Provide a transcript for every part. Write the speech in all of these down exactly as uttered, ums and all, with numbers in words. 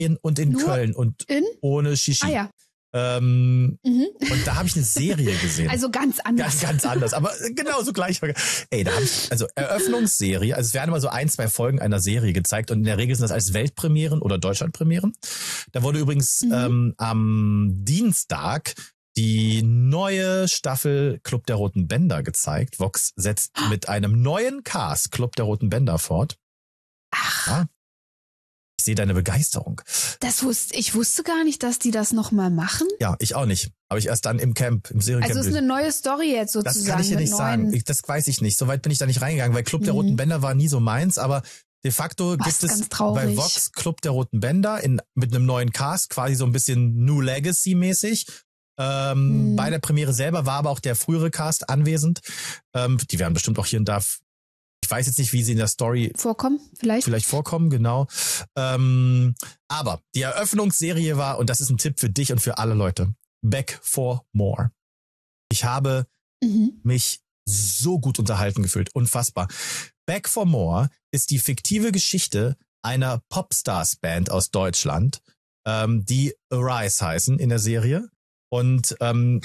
in und in Nur Köln und in? ohne Shishi. Ah ja. Ähm, Mhm. Und da habe ich eine Serie gesehen. Also ganz anders. Ganz, ganz anders, aber genauso gleich. Ey, da habe ich, also Eröffnungsserie, also es werden immer so ein, zwei Folgen einer Serie gezeigt und in der Regel sind das als Weltpremieren oder Deutschlandpremieren. Da wurde übrigens mhm. ähm, am Dienstag die neue Staffel Club der Roten Bänder gezeigt. Vox setzt mit einem neuen Cast Club der Roten Bänder fort. Ach. Ja. Ich sehe deine Begeisterung. Das wusste, ich wusste gar nicht, dass die das nochmal machen. Ja, ich auch nicht. Habe ich erst dann im Camp, im Seriencamp. Also es ist eine neue Story jetzt sozusagen. Das kann ich dir nicht sagen. Ich, das weiß ich nicht. Soweit bin ich da nicht reingegangen, weil Club mhm. der Roten Bänder war nie so meins, aber de facto Was, gibt es traurig. bei Vox Club der Roten Bänder in, mit einem neuen Cast, quasi so ein bisschen New Legacy mäßig. Ähm, mhm. Bei der Premiere selber war aber auch der frühere Cast anwesend. Ähm, die werden bestimmt auch hier und da, ich weiß jetzt nicht, wie sie in der Story vorkommen, vielleicht. Vielleicht vorkommen, genau. Ähm, aber die Eröffnungsserie war, und das ist ein Tipp für dich und für alle Leute, Back for More. Ich habe mhm. mich so gut unterhalten gefühlt, unfassbar. Back for More ist die fiktive Geschichte einer Popstars-Band aus Deutschland, ähm, die Arise heißen in der Serie. Und ähm,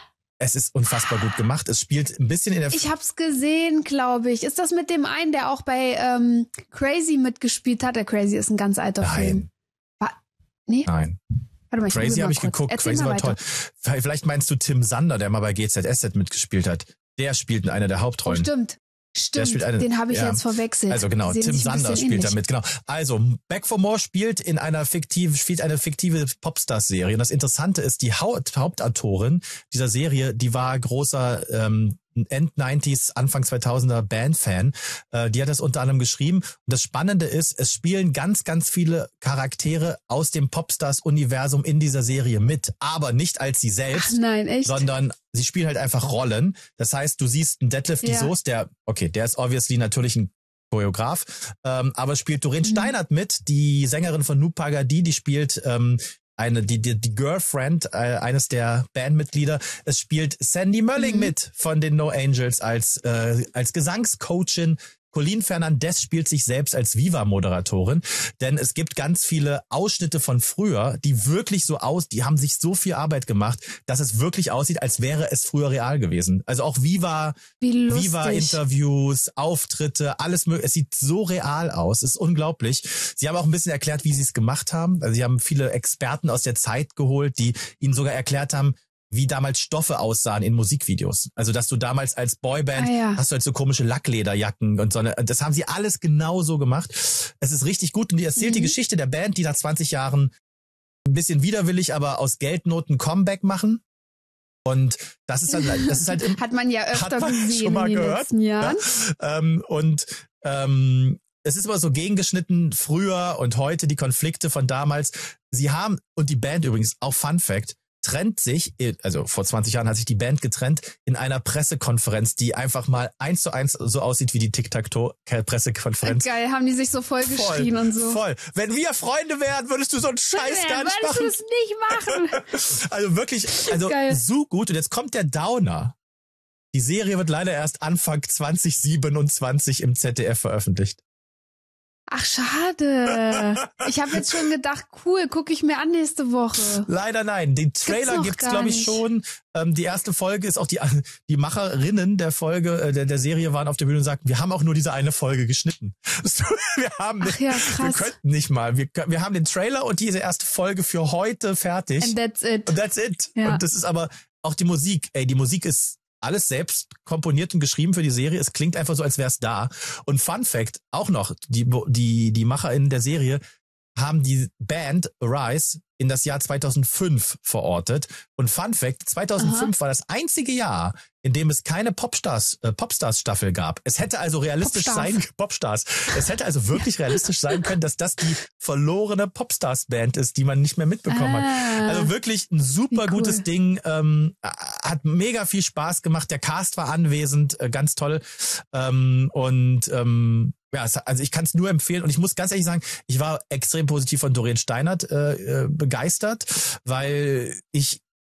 es ist unfassbar gut gemacht. Es spielt ein bisschen in der... Ich hab's gesehen, glaube ich. Ist das mit dem einen, der auch bei ähm, Crazy mitgespielt hat? Der Crazy ist ein ganz alter Nein. Film. War, nee? Nein. Warte mal, ich Crazy habe ich kurz. geguckt. Erzähl Crazy war weiter. toll. Vielleicht meinst du Tim Sander, der mal bei G Z S Z mitgespielt hat. Der spielt in einer der Hauptrollen. Oh, stimmt. Stimmt, eine, den habe ich ja, jetzt verwechselt. Also genau, Tim Sander spielt damit, genau. Also, Back for More spielt in einer fiktive, spielt eine fiktive Popstars-Serie. Und das Interessante ist, die Haupt, Hauptautorin dieser Serie, die war großer ähm, End-neunziger, Anfang zweitausender Band-Fan. Äh, die hat das unter anderem geschrieben. Und das Spannende ist, es spielen ganz, ganz viele Charaktere aus dem Popstars-Universum in dieser Serie mit. Aber nicht als sie selbst, Ach nein, echt? sondern sie spielen halt einfach Rollen. Das heißt, du siehst einen Detlef die ja. Soest, der, okay, der ist obviously natürlich ein Choreograf, ähm, aber spielt Doreen mhm. Steinert mit, die Sängerin von Noob Pagadi, die spielt ähm, eine die die, die Girlfriend äh, eines der Bandmitglieder. Es spielt Sandy Mölling mhm. mit von den No Angels als äh, als Gesangscoachin. Colleen Fernandez spielt sich selbst als Viva-Moderatorin, denn es gibt ganz viele Ausschnitte von früher, die wirklich so aus, die haben sich so viel Arbeit gemacht, dass es wirklich aussieht, als wäre es früher real gewesen. Also auch Viva, Viva-Interviews, Auftritte, alles mögliche. Es sieht so real aus, es ist unglaublich. Sie haben auch ein bisschen erklärt, wie sie es gemacht haben. Also sie haben viele Experten aus der Zeit geholt, die ihnen sogar erklärt haben, wie damals Stoffe aussahen in Musikvideos. Also, dass du damals als Boyband, ah, ja. hast du halt so komische Lacklederjacken und so eine, das haben sie alles genau so gemacht. Es ist richtig gut und die erzählt mhm. die Geschichte der Band, die nach zwanzig Jahren ein bisschen widerwillig, aber aus Geldnot ein Comeback machen. Und das ist halt, das ist halt im, hat man ja öfter hat man gesehen schon mal in den gehört, letzten Jahren. Ja? Ähm, und, ähm, es ist immer so gegengeschnitten, früher und heute die Konflikte von damals. Sie haben, und die Band übrigens, auch Fun Fact, trennt sich, also vor zwanzig Jahren hat sich die Band getrennt, in einer Pressekonferenz, die einfach mal eins zu eins so aussieht wie die Tic-Tac-Toe-Pressekonferenz. Geil, haben die sich so voll, voll geschrien und so. Voll. Wenn wir Freunde wären, würdest du so einen Scheiß gar nicht machen. Würdest du es nicht machen. Also wirklich, also Geil. So gut. Und jetzt kommt der Downer. Die Serie wird leider erst Anfang zwanzig siebenundzwanzig im Z D F veröffentlicht. Ach, schade. Ich habe jetzt schon gedacht, cool, gucke ich mir an nächste Woche. Leider nein. Den Trailer gibt's, gibt's glaube ich, schon. Ähm, die erste Folge ist auch die die Macherinnen der Folge, äh, der, der Serie waren auf der Bühne und sagten, wir haben auch nur diese eine Folge geschnitten. Wir haben nicht, Ach ja, krass. Wir könnten nicht mal. Wir, wir haben den Trailer und diese erste Folge für heute fertig. And that's it. And that's it. Ja. Und das ist aber auch die Musik. Ey, die Musik ist alles selbst komponiert und geschrieben für die Serie. Es klingt einfach so, als wäre es da. Und Fun Fact, auch noch, die die die MacherInnen der Serie haben die Band Arise in das Jahr zweitausendfünf verortet. Und Fun Fact, zweitausendfünf Aha. war das einzige Jahr, in dem es keine Popstars äh, Popstars-Staffel gab. Es hätte also realistisch Popstars. sein Popstars. Es hätte also wirklich realistisch sein können, dass das die verlorene Popstars-Band ist, die man nicht mehr mitbekommen ah, hat. Also wirklich ein super cool. gutes Ding. Ähm, hat mega viel Spaß gemacht. Der Cast war anwesend, äh, ganz toll. Ähm, und ähm, ja, also ich kann es nur empfehlen und ich muss ganz ehrlich sagen, ich war extrem positiv von Doreen Steinert äh, begeistert, weil ich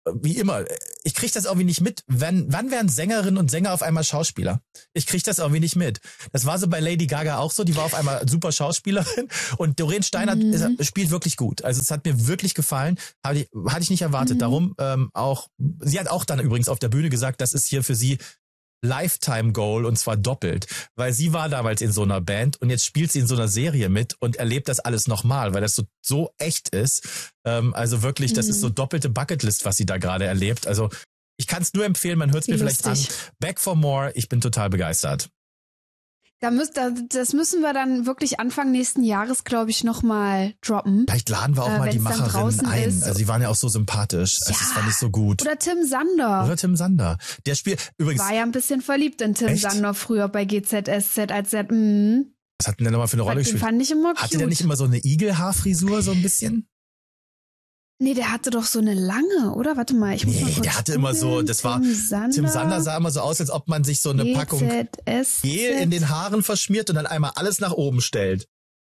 wie immer, ich krieg das irgendwie nicht mit. Wenn, wann werden Sängerinnen und Sänger auf einmal Schauspieler? Ich krieg das irgendwie nicht mit. Das war so bei Lady Gaga auch so. Die war auf einmal super Schauspielerin und Doreen Steinert mhm. ist, spielt wirklich gut. Also es hat mir wirklich gefallen. Hatte ich, hatte ich nicht erwartet. Mhm. Darum ähm, auch, sie hat auch dann übrigens auf der Bühne gesagt, das ist hier für sie Lifetime Goal und zwar doppelt, weil sie war damals in so einer Band und jetzt spielt sie in so einer Serie mit und erlebt das alles nochmal, weil das so so echt ist. Ähm, also wirklich, das mhm. ist so doppelte Bucketlist, was sie da gerade erlebt. Also ich kann es nur empfehlen, man hört es mir vielleicht an. Back for More, ich bin total begeistert. Da müsst, da, das müssen wir dann wirklich Anfang nächsten Jahres, glaube ich, nochmal droppen. Vielleicht laden wir auch äh, mal die Macherinnen ein. Ist. Also die waren ja auch so sympathisch. Ja. Also das fand ich so gut. Oder Tim Sander. Oder Tim Sander. Der spielt übrigens. War ja ein bisschen verliebt in Tim Echt? Sander früher bei G Z S Z als er. Mh. Was hat denn der nochmal für eine Rolle den gespielt? Fand ich immer cute. Hatte der nicht immer so eine Igelhaarfrisur so ein bisschen? Nee, der hatte doch so eine lange, oder? Warte mal, ich muss nee, mal kurz der hatte gucken. immer so, das Tim war, Sander. Tim Sander sah immer so aus, als ob man sich so eine G Z S Z. Packung Gel in den Haaren verschmiert und dann einmal alles nach oben stellt.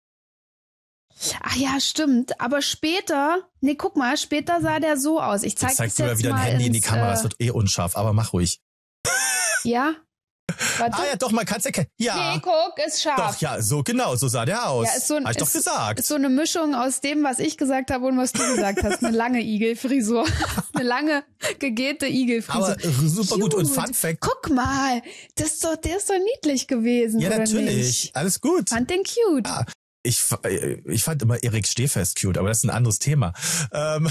Ach ja, stimmt. Aber später, nee, guck mal, später sah der so aus. Ich zeig jetzt zeigst das du jetzt ja wieder mal ein Handy ins, in die Kamera, äh, das wird eh unscharf, aber mach ruhig. Ja? Warte. Ah ja, doch, man kann es erkennen. Ja. Nee, guck, ist scharf. Doch, ja, so genau, so sah der aus. Ja, ist so ein, Hab ich doch ist, gesagt. Ist so eine Mischung aus dem, was ich gesagt habe und was du gesagt hast. Eine lange Igelfrisur. Eine lange, gegelte Igelfrisur. Aber super gut. Und Fun Fact. Guck mal, das ist doch, der ist doch niedlich gewesen, Ja, oder natürlich. Nicht? Alles gut. Fand den cute. Ja. Ich, ich fand immer Erik Stehfest cute, aber das ist ein anderes Thema. Ähm,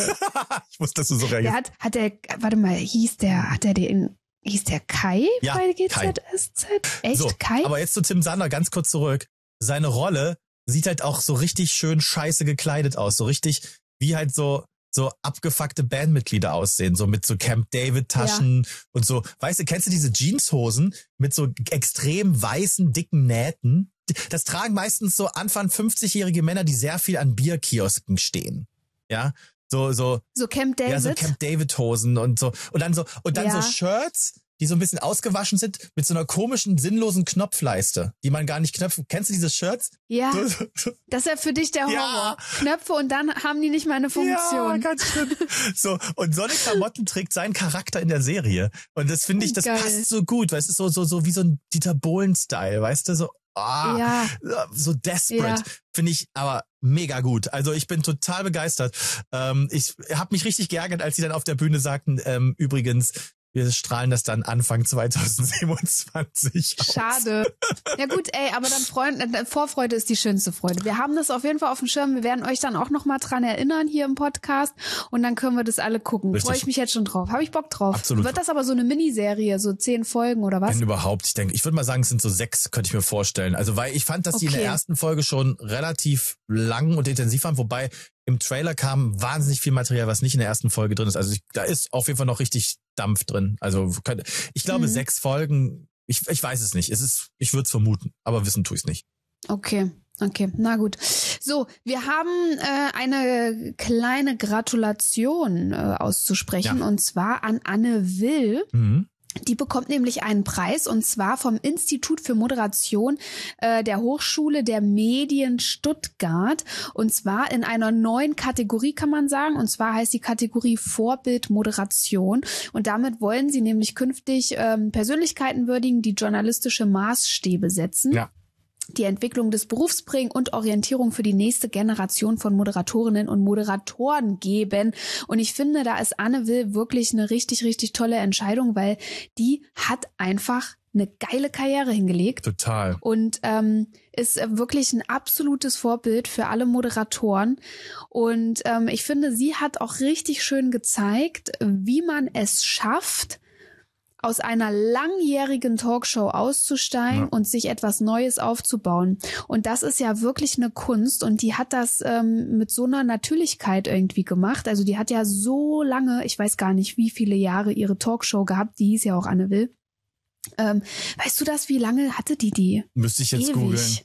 ich wusste, dass du so reagierst. Der hat, hat der, warte mal, hieß der, hat der den, hieß der Kai ja, bei G Z S Z? Echt, so, Kai? Aber jetzt zu Tim Sander, ganz kurz zurück. Seine Rolle sieht halt auch so richtig schön scheiße gekleidet aus. So richtig, wie halt so, so abgefuckte Bandmitglieder aussehen. So mit so Camp David Taschen ja. und so. Weißt du, kennst du diese Jeanshosen mit so extrem weißen, dicken Nähten? Das tragen meistens so Anfang fünfzigjährige Männer, die sehr viel an Bierkiosken stehen. Ja, so, so. So Camp David? Ja, so Camp David Hosen und so. Und dann so, und dann ja. so Shirts, die so ein bisschen ausgewaschen sind, mit so einer komischen, sinnlosen Knopfleiste, die man gar nicht knöpfen. Kennst du diese Shirts? Ja. So, so, so. Das ist ja für dich der Horror. Ja. Knöpfe und dann haben die nicht mal eine Funktion. Ja, ganz schlimm. So, und so eine Klamotten trägt sein Charakter in der Serie. Und das finde ich, das Geil. passt so gut, weil es ist so, so, so wie so ein Dieter Bohlen-Style, weißt du, so. Ah, ja. so desperate. Ja. Finde ich aber mega gut. Also ich bin total begeistert. Ähm, ich habe mich richtig geärgert, als sie dann auf der Bühne sagten, ähm, übrigens, wir strahlen das dann Anfang zwanzig siebenundzwanzig aus. Schade. Ja gut, ey, aber dann Freund, äh, Vorfreude ist die schönste Freude. Wir haben das auf jeden Fall auf dem Schirm. Wir werden euch dann auch noch mal dran erinnern hier im Podcast und dann können wir das alle gucken. Freue ich mich jetzt schon drauf. Habe ich Bock drauf. Absolut. Wird das aber so eine Miniserie, so zehn Folgen oder was? Wenn überhaupt, ich denke, ich würde mal sagen, es sind so sechs, könnte ich mir vorstellen. Also weil ich fand, dass okay. die in der ersten Folge schon relativ lang und intensiv waren, wobei im Trailer kam wahnsinnig viel Material, was nicht in der ersten Folge drin ist. Also ich, da ist auf jeden Fall noch richtig Dampf drin. Also ich glaube, mhm. sechs Folgen, ich, ich weiß es nicht. Es ist, ich würde es vermuten, aber wissen tue ich es nicht. Okay, okay, na gut. So, wir haben äh, eine kleine Gratulation äh, auszusprechen ja. und zwar an Anne Will. Mhm. Die bekommt nämlich einen Preis und zwar vom Institut für Moderation äh, der Hochschule der Medien Stuttgart und zwar in einer neuen Kategorie, kann man sagen, und zwar heißt die Kategorie Vorbild Moderation und damit wollen sie nämlich künftig ähm, Persönlichkeiten würdigen, die journalistische Maßstäbe setzen. Ja. Die Entwicklung des Berufs bringen und Orientierung für die nächste Generation von Moderatorinnen und Moderatoren geben. Und ich finde, da ist Anne Will wirklich eine richtig, richtig tolle Entscheidung, weil die hat einfach eine geile Karriere hingelegt. Total. Und ähm, ist wirklich ein absolutes Vorbild für alle Moderatoren. Und ähm, ich finde, sie hat auch richtig schön gezeigt, wie man es schafft, aus einer langjährigen Talkshow auszusteigen ja. und sich etwas Neues aufzubauen. Und das ist ja wirklich eine Kunst und die hat das ähm, mit so einer Natürlichkeit irgendwie gemacht. Also die hat ja so lange, ich weiß gar nicht, wie viele Jahre ihre Talkshow gehabt, die hieß ja auch Anne Will. Ähm, weißt du das, wie lange hatte die die? Müsste ich jetzt googeln.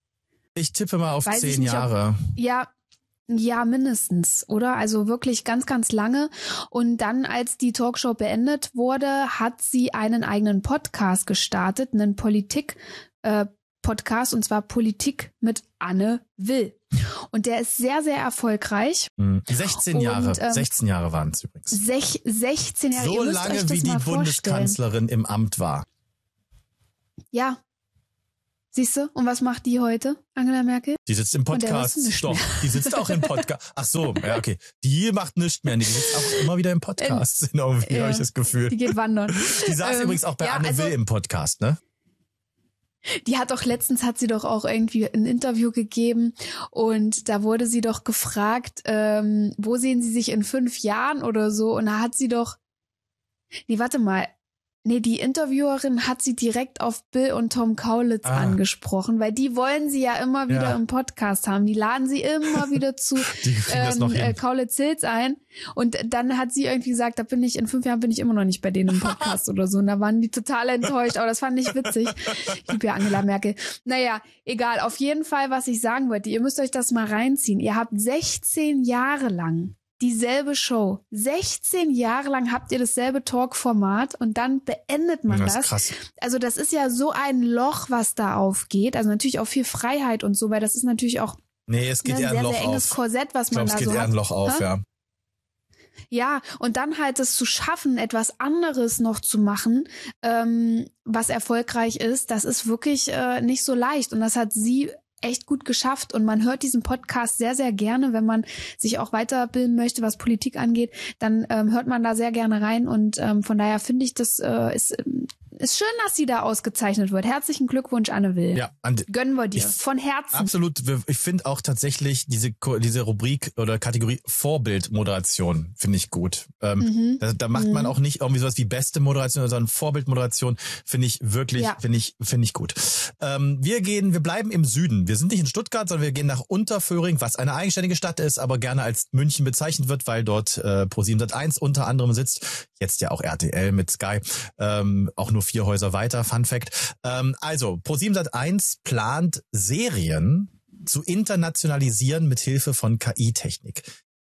Ich tippe mal auf weiß zehn nicht, Jahre. Ob, ja, Ja, mindestens, oder? Also wirklich ganz, ganz lange. Und dann, als die Talkshow beendet wurde, hat sie einen eigenen Podcast gestartet, einen Politik, äh, Podcast, und zwar Politik mit Anne Will. Und der ist sehr, sehr erfolgreich. sechzehn Jahre, und, ähm, sechzehn Jahre waren es übrigens. Sech, sechzehn Jahre. So lange, wie die Bundeskanzlerin im Amt war. Ja. Siehst du? Und was macht die heute, Angela Merkel? Die sitzt im Podcast. Doch, mehr. Die sitzt auch im Podcast. Ach so, ja, okay. Die macht nichts mehr. Nee, die sitzt auch immer wieder im Podcast. Ähm, irgendwie ja, habe ich das Gefühl. Die geht wandern. Die saß ähm, übrigens auch bei ja, Anne also, Will im Podcast, ne? Die hat doch letztens, hat sie doch auch irgendwie ein Interview gegeben und da wurde sie doch gefragt, ähm, wo sehen Sie sich in fünf Jahren oder so, und da hat sie doch, nee, warte mal, nee, die Interviewerin hat sie direkt auf Bill und Tom Kaulitz ah. angesprochen, weil die wollen sie ja immer wieder ja. im Podcast haben. Die laden sie immer wieder zu ähm, äh, Kaulitz-Hills ein. Und dann hat sie irgendwie gesagt, da bin ich, in fünf Jahren bin ich immer noch nicht bei denen im Podcast oder so. Und da waren die total enttäuscht. Aber das fand ich witzig. Ich liebe ja Angela Merkel. Naja, egal. Auf jeden Fall, was ich sagen wollte, ihr müsst euch das mal reinziehen. Ihr habt sechzehn Jahre lang dieselbe Show. sechzehn Jahre lang habt ihr dasselbe Talk-Format und dann beendet man das. Das ist krass. Also das ist ja so ein Loch, was da aufgeht. Also natürlich auch viel Freiheit und so, weil das ist natürlich auch nee, es geht ein eher sehr, ein Loch sehr enges auf. Korsett, was ich glaub, man da so hat. Es geht eher ein Loch auf, ha? ja. Ja, und dann halt es zu schaffen, etwas anderes noch zu machen, ähm, was erfolgreich ist, das ist wirklich äh, nicht so leicht. Und das hat sie echt gut geschafft, und man hört diesen Podcast sehr, sehr gerne, wenn man sich auch weiterbilden möchte, was Politik angeht, dann ähm, hört man da sehr gerne rein, und ähm, von daher finde ich, das äh, ist, ist schön, dass sie da ausgezeichnet wird. Herzlichen Glückwunsch, Anne Will. Ja, and, gönnen wir dir ich, von Herzen. Absolut. Ich finde auch tatsächlich diese diese Rubrik oder Kategorie Vorbildmoderation finde ich gut. Ähm, mhm. da, da macht mhm. man auch nicht irgendwie sowas wie beste Moderation, sondern Vorbildmoderation finde ich wirklich, ja. finde ich, finde ich gut. Ähm, wir gehen, wir bleiben im Süden. Wir sind nicht in Stuttgart, sondern wir gehen nach Unterföhring, was eine eigenständige Stadt ist, aber gerne als München bezeichnet wird, weil dort äh, ProSieben Sat eins unter anderem sitzt. Jetzt ja auch R T L mit Sky. Ähm, auch nur vier Häuser weiter, Fun Fact. Ähm, also, ProSieben Sat eins plant Serien zu internationalisieren mit Hilfe von K I-Technik.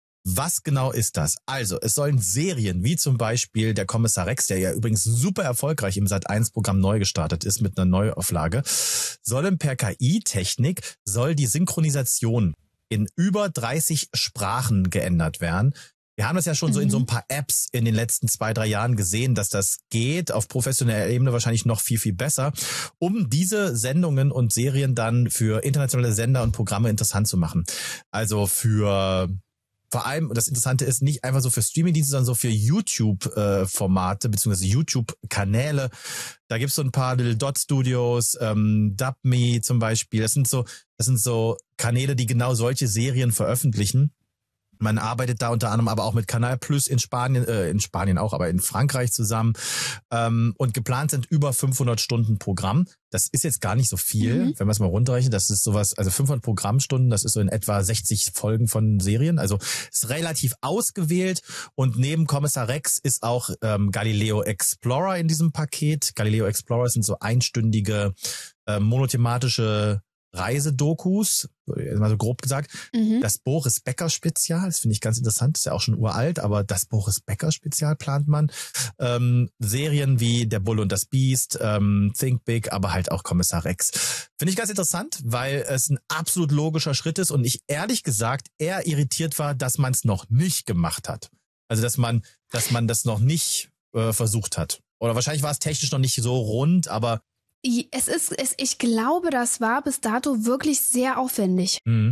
Was genau ist das? Also, es sollen Serien, wie zum Beispiel der Kommissar Rex, der ja übrigens super erfolgreich im Sat eins Programm neu gestartet ist mit einer Neuauflage, sollen per K I-Technik, soll die Synchronisation in über dreißig Sprachen geändert werden. Wir haben das ja schon mhm. so in so ein paar Apps in den letzten zwei, drei Jahren gesehen, dass das geht, auf professioneller Ebene wahrscheinlich noch viel, viel besser, um diese Sendungen und Serien dann für internationale Sender und Programme interessant zu machen. Also für... Vor allem, das Interessante ist, nicht einfach so für Streamingdienste, sondern so für YouTube-Formate, äh, beziehungsweise YouTube-Kanäle. Da gibt's so ein paar Little Dot Studios, ähm, Dubme zum Beispiel. Das sind so, das sind so Kanäle, die genau solche Serien veröffentlichen. Man arbeitet da unter anderem aber auch mit Kanal Plus in Spanien, äh, in Spanien auch, aber in Frankreich zusammen. Ähm, und geplant sind über fünfhundert Stunden Programm. Das ist jetzt gar nicht so viel, mhm. wenn man es mal runterrechnet. Das ist sowas, also fünfhundert Programmstunden, das ist so in etwa sechzig Folgen von Serien. Also ist relativ ausgewählt. Und neben Kommissar Rex ist auch ähm, Galileo Explorer in diesem Paket. Galileo Explorer sind so einstündige äh, monothematische Reisedokus, mal so grob gesagt. Mhm. Das Boris Becker Spezial, das finde ich ganz interessant, ist ja auch schon uralt, aber das Boris Becker Spezial plant man. Ähm, Serien wie Der Bulle und das Biest, ähm, Think Big, aber halt auch Kommissar Rex. Finde ich ganz interessant, weil es ein absolut logischer Schritt ist und ich ehrlich gesagt eher irritiert war, dass man es noch nicht gemacht hat. Also dass man, dass man das noch nicht äh, versucht hat. Oder wahrscheinlich war es technisch noch nicht so rund, aber Es ist, es, ich glaube, das war bis dato wirklich sehr aufwendig. Mhm.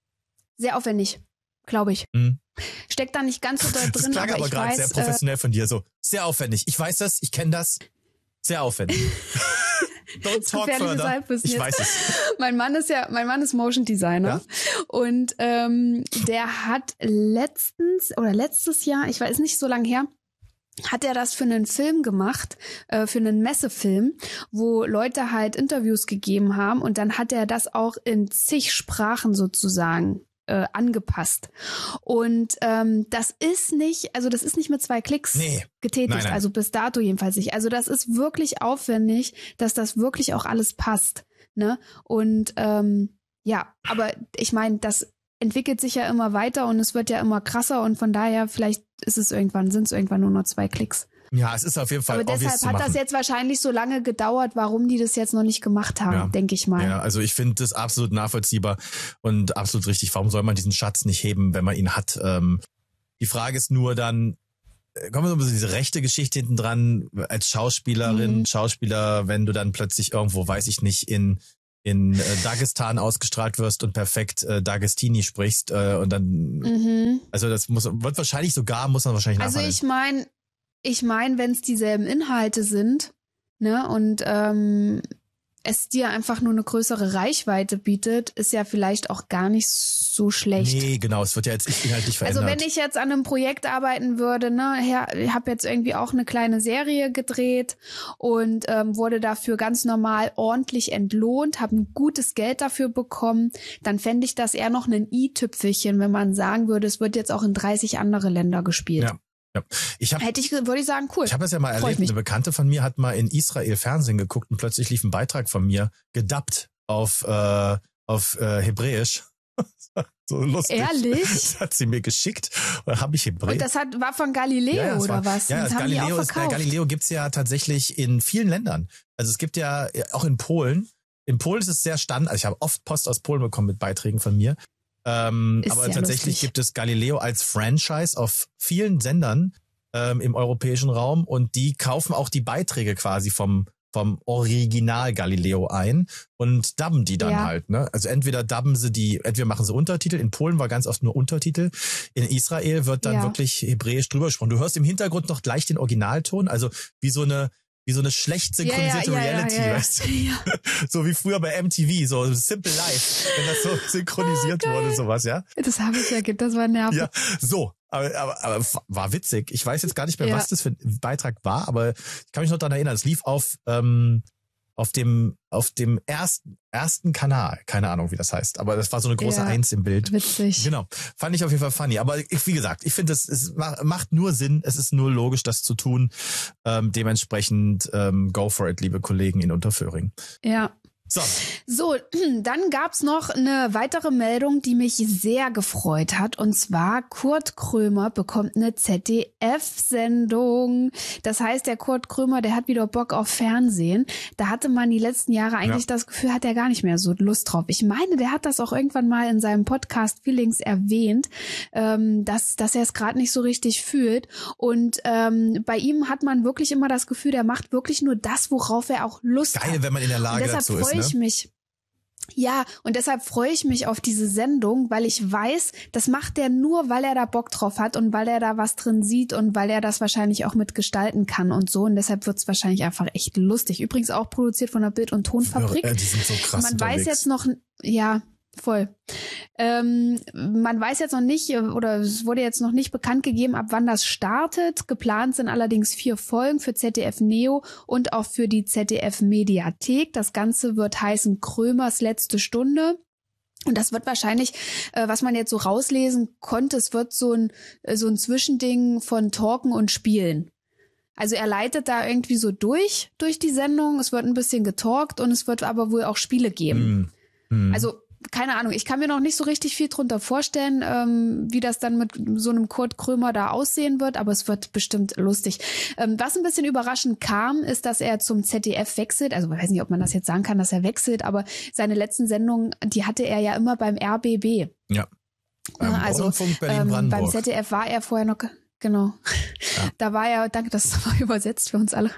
Sehr aufwendig, glaube ich. Mhm. Steckt da nicht ganz so doll drin, das klang aber, aber ich gerade weiß, sehr professionell äh, von dir, so sehr aufwendig. Ich weiß das, ich kenne das, sehr aufwendig. Don't talk further. Ich weiß es. Mein Mann ist ja, mein Mann ist Motion Designer ja? und ähm, der hat letztens oder letztes Jahr, ich weiß nicht so lange her, hat er das für einen Film gemacht, äh, für einen Messefilm, wo Leute halt Interviews gegeben haben und dann hat er das auch in zig Sprachen sozusagen äh, angepasst. Und ähm, das ist nicht, also das ist nicht mit zwei Klicks nee. getätigt, nein, nein. also bis dato jedenfalls nicht. Also das ist wirklich aufwendig, dass das wirklich auch alles passt, ne? Und ähm, ja, aber ich meine, das entwickelt sich ja immer weiter und es wird ja immer krasser und von daher vielleicht ist es irgendwann, sind es irgendwann nur noch zwei Klicks. Ja, es ist auf jeden Fall aber obvious deshalb zu hat machen. das jetzt wahrscheinlich so lange gedauert, warum die das jetzt noch nicht gemacht haben, Ja. denke ich mal. Ja, also ich finde das absolut nachvollziehbar und absolut richtig. Warum soll man diesen Schatz nicht heben, wenn man ihn hat? Ähm, die Frage ist nur dann, kommen wir so ein bisschen diese rechte Geschichte hinten dran, als Schauspielerin, Mhm. Schauspieler, wenn du dann plötzlich irgendwo, weiß ich nicht, in in äh, Dagestan ausgestrahlt wirst und perfekt äh, Dagestini sprichst äh, und dann, Mhm. also das muss, wird wahrscheinlich sogar, muss man wahrscheinlich Also nachverhandeln. ich meine, ich meine, wenn es dieselben Inhalte sind, ne, und ähm, es dir einfach nur eine größere Reichweite bietet, ist ja vielleicht auch gar nicht so schlecht. Nee, genau, es wird ja jetzt nicht inhaltlich Also verändert. wenn ich jetzt an einem Projekt arbeiten würde, ne, ich habe jetzt irgendwie auch eine kleine Serie gedreht und ähm, wurde dafür ganz normal ordentlich entlohnt, habe ein gutes Geld dafür bekommen, dann fände ich das eher noch ein i-Tüpfelchen, wenn man sagen würde, es wird jetzt auch in dreißig andere Länder gespielt. Ja. Ja. Ich hab, Hätte ich, würde ich sagen, cool. Ich habe das ja mal Freu ich erlebt. mich. Eine Bekannte von mir hat mal in Israel Fernsehen geguckt und plötzlich lief ein Beitrag von mir gedubbt auf äh, auf äh, Hebräisch. So lustig. Ehrlich? Das hat sie mir geschickt und dann habe ich Hebräisch. Und das hat, war von Galileo ja, ja, das oder war, was? Ja, das das haben die auch Galileo, ist, verkauft. der Galileo gibt's ja tatsächlich in vielen Ländern. Also es gibt ja auch in Polen. In Polen ist es sehr standard. Also ich habe oft Post aus Polen bekommen mit Beiträgen von mir. Ähm, Ist aber ja tatsächlich lustig. gibt es Galileo als Franchise auf vielen Sendern ähm, im europäischen Raum und die kaufen auch die Beiträge quasi vom vom Original Galileo ein und dubben die dann Ja. halt, ne? Also entweder dubben sie die, entweder machen sie Untertitel, in Polen war ganz oft nur Untertitel, in Israel wird dann Ja. wirklich hebräisch drüber gesprochen. Du hörst im Hintergrund noch gleich den Originalton, also wie so eine wie so eine schlecht synchronisierte ja, ja, ja, Reality, ja, ja. weißt du? Ja. So wie früher bei M T V, so Simple Life, wenn das so synchronisiert Oh, geil. wurde, sowas, ja? Das habe ich ja, das war nervig. Ja, so. Aber, aber, aber war witzig. Ich weiß jetzt gar nicht mehr, Ja. was das für ein Beitrag war, aber ich kann mich noch daran erinnern. Es lief auf ähm, auf dem auf dem ersten ersten Kanal. Keine Ahnung, wie das heißt. Aber das war so eine große Ja. Eins im Bild. Witzig. Genau. Fand ich auf jeden Fall funny. Aber ich, wie gesagt, ich finde, es, es ma- macht nur Sinn. Es ist nur logisch, das zu tun. Ähm, dementsprechend ähm, go for it, liebe Kollegen in Unterföhring. Ja. So. So, dann gab's noch eine weitere Meldung, die mich sehr gefreut hat. Und zwar, Kurt Krömer bekommt eine Z D F-Sendung. Das heißt, der Kurt Krömer, der hat wieder Bock auf Fernsehen. Da hatte man die letzten Jahre eigentlich Ja. das Gefühl, hat er gar nicht mehr so Lust drauf. Ich meine, der hat das auch irgendwann mal in seinem Podcast Feelings erwähnt, ähm, dass, dass er es gerade nicht so richtig fühlt. Und ähm, bei ihm hat man wirklich immer das Gefühl, der macht wirklich nur das, worauf er auch Lust hat. Geil, wenn man in der Und Lage deshalb dazu freue ist, ich ne? mich. Ja, und deshalb freue ich mich auf diese Sendung, weil ich weiß, das macht er nur, weil er da Bock drauf hat und weil er da was drin sieht und weil er das wahrscheinlich auch mitgestalten kann und so. Und deshalb wird's wahrscheinlich einfach echt lustig. Übrigens auch produziert von der Bild- und Tonfabrik. Ja, die sind so krass Man unterwegs. weiß jetzt noch, ja, voll. Ähm, man weiß jetzt noch nicht, oder es wurde jetzt noch nicht bekannt gegeben, ab wann das startet. Geplant sind allerdings vier Folgen für Z D F Neo und auch für die Z D F Mediathek. Das Ganze wird heißen Krömers letzte Stunde. Und das wird wahrscheinlich, äh, was man jetzt so rauslesen konnte, es wird so ein, äh, so ein Zwischending von Talken und Spielen. Also er leitet da irgendwie so durch, durch die Sendung. Es wird ein bisschen getalkt und es wird aber wohl auch Spiele geben. Hm. Hm. Also keine Ahnung, ich kann mir noch nicht so richtig viel drunter vorstellen, ähm, wie das dann mit so einem Kurt Krömer da aussehen wird, aber es wird bestimmt lustig. Ähm, was ein bisschen überraschend kam, ist, dass er zum Z D F wechselt. Also ich weiß nicht, ob man das jetzt sagen kann, dass er wechselt, aber seine letzten Sendungen, die hatte er ja immer beim R B B. Ja. Beim Ja, also Rundfunk ähm, Berlin-Brandenburg. beim Z D F war er vorher noch, genau. Ja. Da war er, danke, das war übersetzt für uns alle.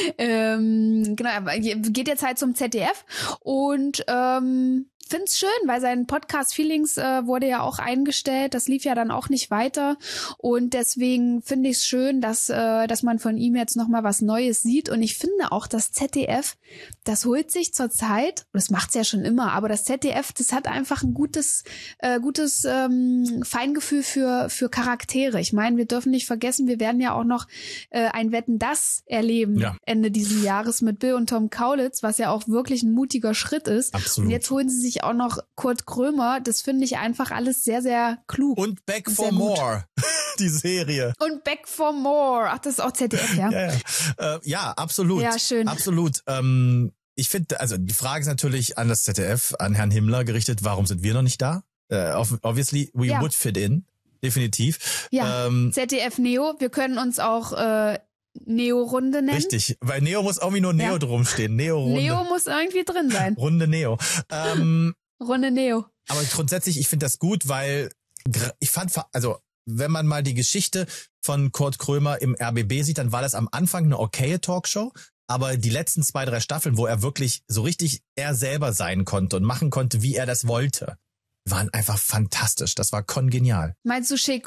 Ähm, genau, er geht jetzt halt zum Z D F und ähm, find's schön, weil sein Podcast Feelings äh, wurde ja auch eingestellt. Das lief ja dann auch nicht weiter und deswegen finde ich es schön, dass äh, dass man von ihm jetzt noch mal was Neues sieht und ich finde auch das Z D F, das holt sich zurzeit, das macht's ja schon immer, aber das Z D F, das hat einfach ein gutes äh, gutes ähm, Feingefühl für für Charaktere. Ich meine, wir dürfen nicht vergessen, wir werden ja auch noch äh, ein Wetten, das erleben Ja. Ende dieses Jahres mit Bill und Tom Kaulitz, was ja auch wirklich ein mutiger Schritt ist. Absolut. Und jetzt holen sie sich auch noch Kurt Krömer. Das finde ich einfach alles sehr, sehr klug. Und Back Sehr for gut. More, die Serie. Und Back for More. Ach, das ist auch Z D F, ja? Ja, ja. Äh, ja, absolut. Ja, schön. Absolut. Ähm, ich finde, also die Frage ist natürlich an das Z D F, an Herrn Himmler gerichtet, warum sind wir noch nicht da? Äh, obviously, we Ja. would fit in. Definitiv. Ja, Ähm, Z D F Neo. Wir können uns auch äh, Neo-Runde nennen. Richtig, weil Neo muss irgendwie nur Neo ja. drum stehen. Neo-Runde. Neo muss irgendwie drin sein. Runde Neo. Ähm, Runde Neo. Aber grundsätzlich, ich finde das gut, weil ich fand, also wenn man mal die Geschichte von Kurt Krömer im R B B sieht, dann war das am Anfang eine okaye Talkshow. Aber die letzten zwei, drei Staffeln, wo er wirklich so richtig er selber sein konnte und machen konnte, wie er das wollte, waren einfach fantastisch. Das war kongenial. Meinst du Chez